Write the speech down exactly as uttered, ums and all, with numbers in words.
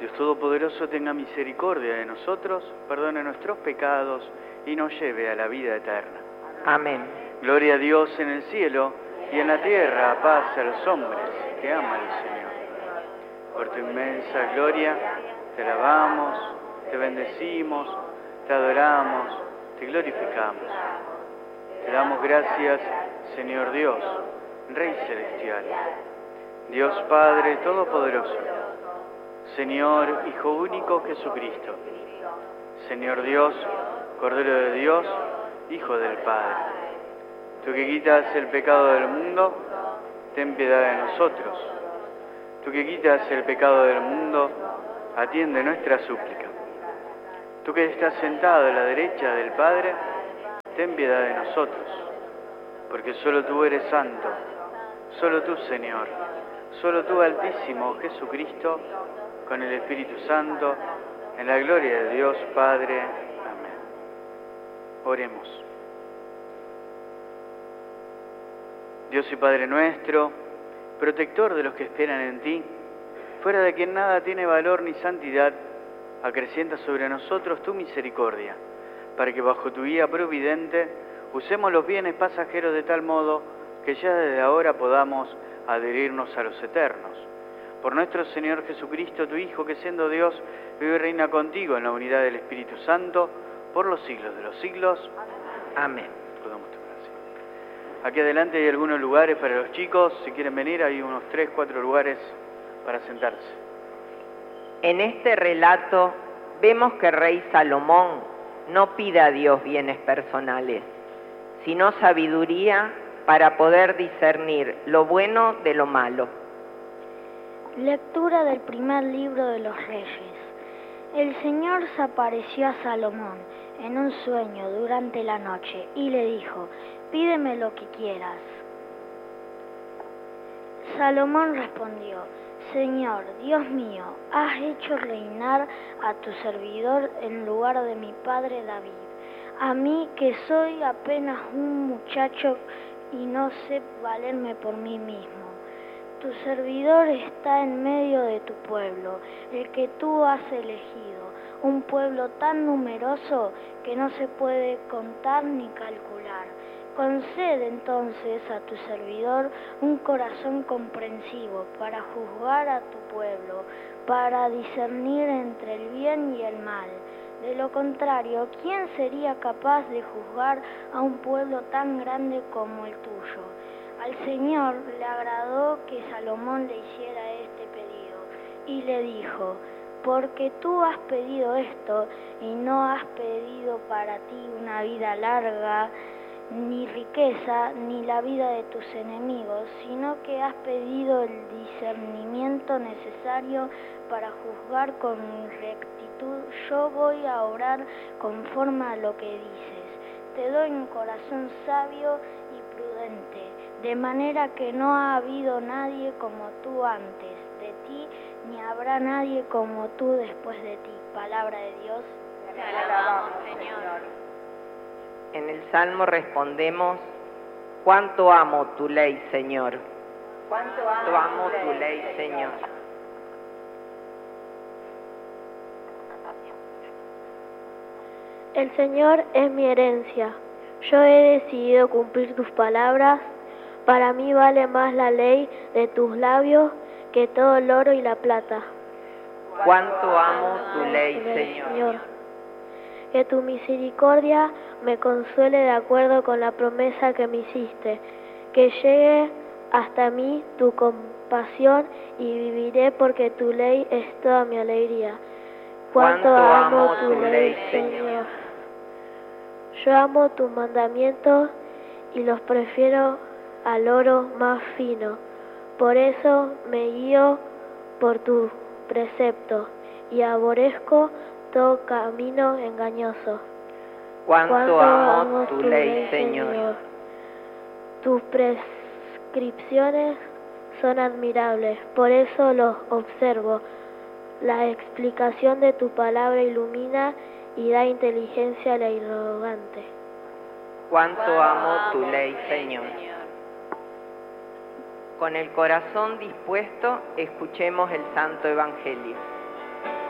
Dios Todopoderoso tenga misericordia de nosotros, perdone nuestros pecados y nos lleve a la vida eterna. Amén. Gloria a Dios en el cielo y en la tierra paz a los hombres que aman al Señor. Por tu inmensa gloria te alabamos, te bendecimos, te adoramos, te glorificamos. Te damos gracias, Señor Dios, Rey Celestial, Dios Padre Todopoderoso, Señor Hijo único Jesucristo, Señor Dios, Cordero de Dios, Hijo del Padre. Tú que quitas el pecado del mundo, ten piedad de nosotros. Tú que quitas el pecado del mundo, atiende nuestra súplica. Tú que estás sentado a la derecha del Padre, ten piedad de nosotros, porque solo tú eres santo, solo tú, Señor, solo tú, Altísimo Jesucristo, con el Espíritu Santo, en la gloria de Dios Padre. Amén. Oremos. Dios y Padre nuestro, protector de los que esperan en ti, fuera de quien nada tiene valor ni santidad, acrecienta sobre nosotros tu misericordia, para que bajo tu guía providente usemos los bienes pasajeros de tal modo que ya desde ahora podamos adherirnos a los eternos. Por nuestro Señor Jesucristo, tu Hijo, que siendo Dios, vive y reina contigo en la unidad del Espíritu Santo, por los siglos de los siglos. Amén. Podemos tomar asiento. Aquí adelante hay algunos lugares para los chicos, si quieren venir, hay unos tres, cuatro lugares para sentarse. En este relato vemos que el rey Salomón no pide a Dios bienes personales, sino sabiduría para poder discernir lo bueno de lo malo. Lectura del primer libro de los Reyes. El Señor se apareció a Salomón en un sueño durante la noche y le dijo: pídeme lo que quieras. Salomón respondió: Señor, Dios mío, has hecho reinar a tu servidor en lugar de mi padre David, a mí que soy apenas un muchacho y no sé valerme por mí mismo. Tu servidor está en medio de tu pueblo, el que tú has elegido, un pueblo tan numeroso que no se puede contar ni calcular. Concede entonces a tu servidor un corazón comprensivo para juzgar a tu pueblo, para discernir entre el bien y el mal. De lo contrario, ¿quién sería capaz de juzgar a un pueblo tan grande como el tuyo? Al Señor le agradó que Salomón le hiciera este pedido y le dijo: porque tú has pedido esto y no has pedido para ti una vida larga, ni riqueza, ni la vida de tus enemigos, sino que has pedido el discernimiento necesario para juzgar con rectitud, yo voy a obrar conforme a lo que dices. Te doy un corazón sabio y prudente, de manera que no ha habido nadie como tú antes de ti, ni habrá nadie como tú después de ti. Palabra de Dios. Te alabamos, Señor. En el Salmo respondemos: cuánto amo tu ley, Señor. Cuánto Cuánto amo tu ley, Señor. El Señor es mi herencia. Yo he decidido cumplir tus palabras. Para mí vale más la ley de tus labios que todo el oro y la plata. Cuánto amo tu ley, Señor. Que tu misericordia me consuele de acuerdo con la promesa que me hiciste. Que llegue hasta mí tu compasión y viviré, porque tu ley es toda mi alegría. Cuánto amo tu ley, Señor. Yo amo tus mandamientos y los prefiero al oro más fino. Por eso me guío por tu precepto y aborrezco todo camino engañoso. Cuánto amo tu ley, Señor. Tus prescripciones son admirables, por eso los observo. La explicación de tu palabra ilumina y da inteligencia al arrogante. Cuánto amo tu ley, Señor. Con el corazón dispuesto, escuchemos el Santo Evangelio.